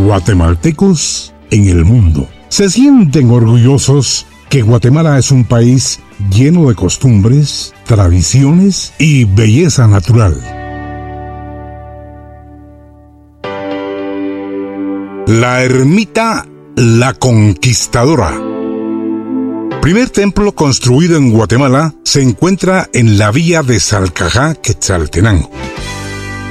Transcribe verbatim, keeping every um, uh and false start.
guatemaltecos en el mundo se sienten orgullosos que Guatemala es un país lleno de costumbres, tradiciones y belleza natural. La ermita La Conquistadora. Primer templo construido en Guatemala, se encuentra en la villa de Salcajá, Quetzaltenango.